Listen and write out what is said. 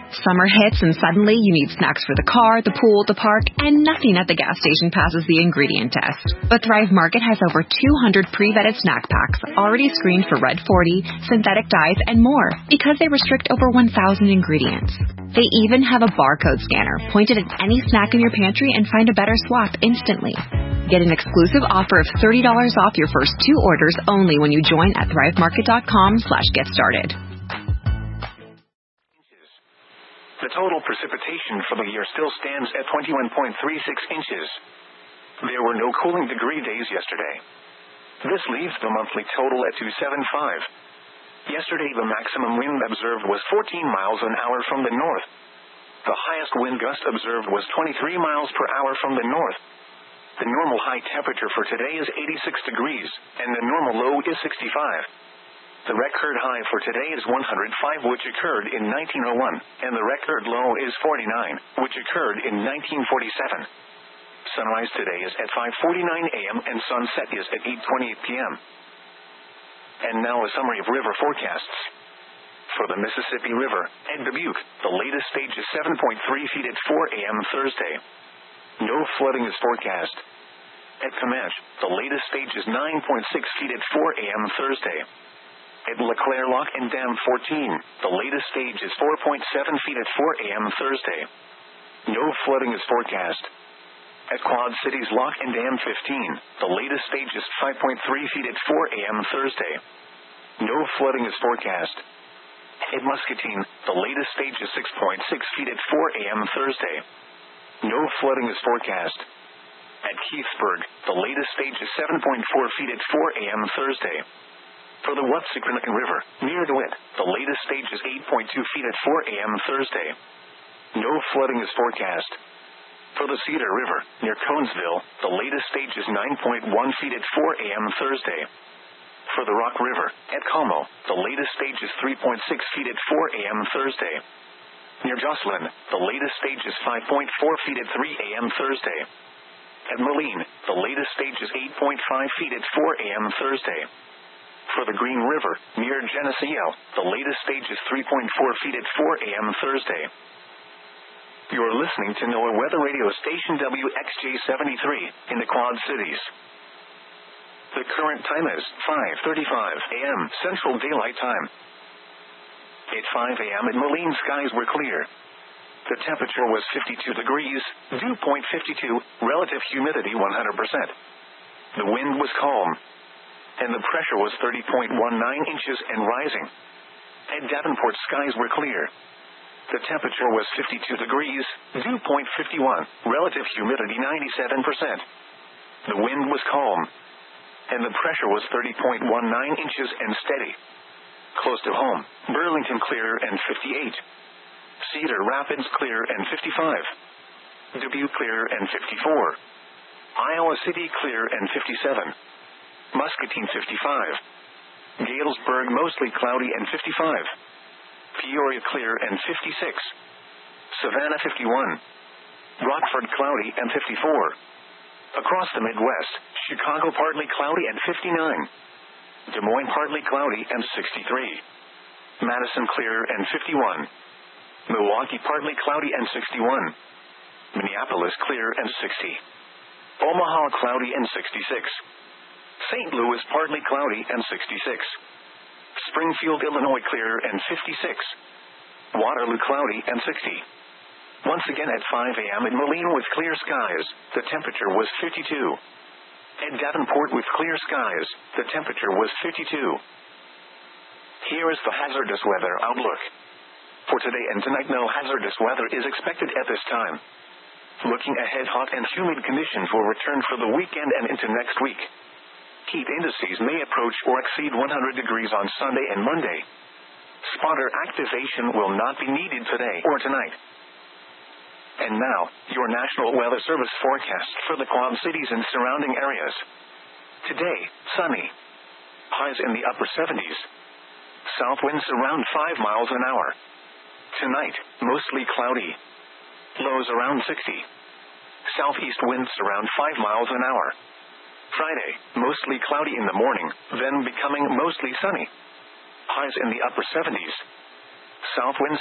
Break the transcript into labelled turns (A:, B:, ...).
A: Summer hits and suddenly you need snacks for the car, the pool, the park, and nothing at the gas station passes the ingredient test. But Thrive Market has over 200 pre-vetted snack packs already screened for Red 40, synthetic dyes, and more because they restrict over 1,000 ingredients. They even have a barcode scanner pointed at any snack in your pantry and find a better swap instantly. Get an exclusive offer of $30 off your first 2 orders only when you join at thrivemarket.com/getstarted.
B: The total precipitation for the year still stands at 21.36 inches. There were no cooling degree days yesterday. This leaves the monthly total at 275. Yesterday, the maximum wind observed was 14 miles an hour from the north. The highest wind gust observed was 23 miles per hour from the north. The normal high temperature for today is 86 degrees, and the normal low is 65. The record high for today is 105, which occurred in 1901, and the record low is 49, which occurred in 1947. Sunrise today is at 5:49 a.m. and sunset is at 8:28 p.m. And now a summary of river forecasts. For the Mississippi River, at Dubuque, the latest stage is 7.3 feet at 4 a.m. Thursday. No flooding is forecast. At Comanche, the latest stage is 9.6 feet at 4 a.m. Thursday. At LeClaire Lock and Dam 14, the latest stage is 4.7 feet at 4 a.m. Thursday. No flooding is forecast. At Quad Cities Lock and Dam 15, the latest stage is 5.3 feet at 4 a.m. Thursday. No flooding is forecast. At Muscatine, the latest stage is 6.6 feet at 4 a.m. Thursday. No flooding is forecast. At Keithsburg, the latest stage is 7.4 feet at 4 a.m. Thursday. For the Wapsiquanacan River, near DeWitt, the latest stage is 8.2 feet at 4 a.m. Thursday. No flooding is forecast. For the Cedar River, near Conesville, the latest stage is 9.1 feet at 4 a.m. Thursday. For the Rock River, at Como, the latest stage is 3.6 feet at 4 a.m. Thursday. Near Jocelyn, the latest stage is 5.4 feet at 3 a.m. Thursday. At Moline, the latest stage is 8.5 feet at 4 a.m. Thursday. For the Green River, near Geneseo, the latest stage is 3.4 feet at 4 a.m. Thursday. You're listening to NOAA Weather Radio Station WXJ73 in the Quad Cities. The current time is 5:35 a.m. Central Daylight Time. At 5 a.m. at Moline, skies were clear. The temperature was 52 degrees, dew point 52, relative humidity 100%. The wind was calm, and the pressure was 30.19 inches and rising. At Davenport, skies were clear. The temperature was 52 degrees, dew point 51, relative humidity 97%. The wind was calm, and the pressure was 30.19 inches and steady. Close to home, Burlington clear and 58. Cedar Rapids clear and 55. Dubuque clear and 54. Iowa City clear and 57. Muscatine 55. Galesburg mostly cloudy and 55. Peoria clear and 56. Savannah 51. Rockford cloudy and 54. Across the Midwest, Chicago partly cloudy and 59. Des Moines partly cloudy and 63. Madison clear and 51. Milwaukee partly cloudy and 61. Minneapolis clear and 60. Omaha cloudy and 66. St. Louis partly cloudy and 66. Springfield, Illinois clear and 56. Waterloo cloudy and 60. Once again at 5 a.m. in Moline with clear skies, the temperature was 52. At Davenport with clear skies, the temperature was 52. Here is the hazardous weather outlook. For today and tonight, no hazardous weather is expected at this time. Looking ahead, hot and humid conditions will return for the weekend and into next week. Heat indices may approach or exceed 100 degrees on Sunday and Monday. Spotter activation will not be needed today or tonight. And now, your National Weather Service forecast for the Quad Cities and surrounding areas. Today, sunny. Highs in the upper 70s. South winds around 5 miles an hour. Tonight, mostly cloudy. Lows around 60. Southeast winds around 5 miles an hour. Friday, mostly cloudy in the morning, then becoming mostly sunny. Highs in the upper 70s. South winds